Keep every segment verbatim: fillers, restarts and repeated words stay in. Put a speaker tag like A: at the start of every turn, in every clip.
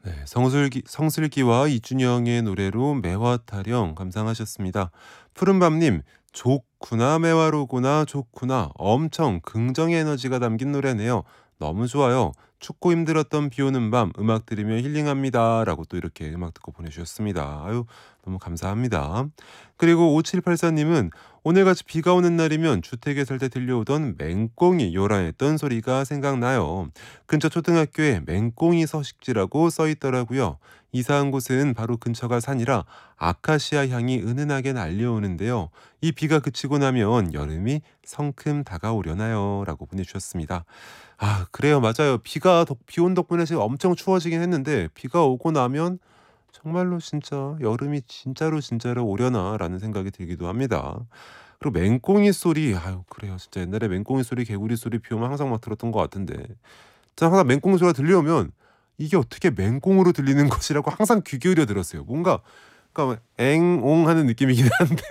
A: 네. 성슬기 성슬기와 이준영의 노래로 매화 타령 감상하셨습니다. 푸른밤 님 "좋구나 매화로구나 좋구나." 엄청 긍정의 에너지가 담긴 노래네요. 너무 좋아요. "춥고 힘들었던 비 오는 밤 음악 들으며 힐링합니다."라고 또 이렇게 음악 듣고 보내주셨습니다. 아유 너무 감사합니다. 그리고 오칠팔사 님은 "오늘같이 비가 오는 날이면 주택에 살 때 들려오던 맹꽁이 요란했던 소리가 생각나요. 근처 초등학교에 맹꽁이 서식지라고 써 있더라고요. 이사한 곳은 바로 근처가 산이라 아카시아 향이 은은하게 날려오는데요. 이 비가 그치고 나면 여름이 성큼 다가오려나요?" 라고 보내주셨습니다. 아 그래요. 맞아요. 비가 덕 비 온 덕분에 지금 엄청 추워지긴 했는데 비가 오고 나면 정말로 진짜 '여름이 진짜로, 진짜로 오려나.'라는 생각이 들기도 합니다. 그리고 맹꽁이 소리 아유 그래요. 진짜 옛날에 맹꽁이 소리, 개구리 소리 비 오면 항상 막 들었던 것 같은데 저는 항상 맹꽁이 소리가 들려오면 '이게 어떻게 맹꽁으로 들리는 것이'라고 항상 귀 기울여 들었어요. 뭔가 그러니까 앵옹 하는 느낌이긴 한데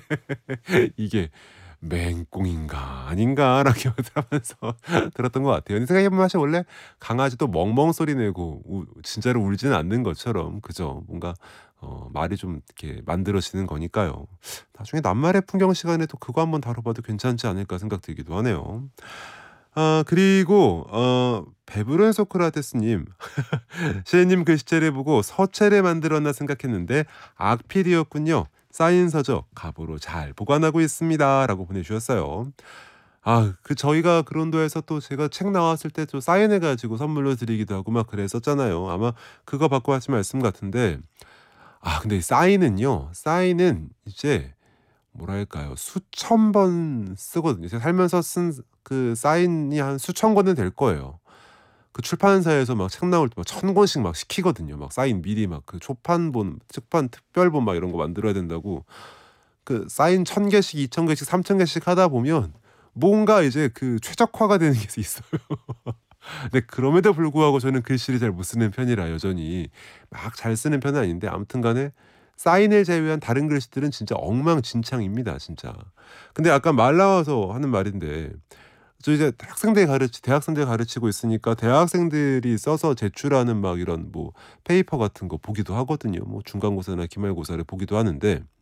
A: 이게 '맹꽁인가 아닌가.'라고 하면서 들었던 것 같아요. 근데 생각해 보면 사실 원래 강아지도 멍멍 소리 내고 우 진짜로 울지는 않는 것처럼 그죠? 뭔가 어 말이 좀 이렇게 만들어지는 거니까요. 나중에 낱말의 풍경 시간에 또 그거 한번 다뤄봐도 괜찮지 않을까 생각 들기도 하네요. 아 그리고 어 베브른 소크라테스 님. "시인님 글씨체를 보고 서체를 만들었나 생각했는데 악필이었군요. 쌓인 서적 갑오로 잘 보관하고 있습니다."라고 보내주셨어요. 아 그 저희가 그런도해서 또 제가 책 나왔을 때 또 사인해 가지고 선물로 드리기도 하고 막 그랬었잖아요. 아마 그거 받고 하신 말씀 같은데 아 근데 이 사인은요. 사인은 이제 뭐랄까요? 수천 번 쓰거든요. 제가 살면서 쓴 그 사인이 한 수천 권은 될 거예요. 그 출판사에서 막 책 나올 때 막 천 권씩 막 시키거든요. 막 사인 미리 막 그 초판본, 특판, 특별본 막 이런 거 만들어야 된다고. 그 사인 천 개씩 이천 개씩 삼천 개씩 하다 보면 뭔가 이제 그 최적화가 되는 게 있어요. 근데 그럼에도 불구하고 저는 글씨를 잘 못 쓰는 편이라 여전히 막 잘 쓰는 편은 아닌데 아무튼 간에 사인을 제외한 다른 글씨들은 진짜 엉망진창입니다 진짜. 근데 아까 말 나와서 하는 말인데 저 이제 학생들 가르치 대학생들 가르치고 있으니까 대학생들이 써서 제출하는 막 이런 뭐 페이퍼 같은 거 보기도 하거든요. 뭐 중간고사나 기말고사를 보기도 하는데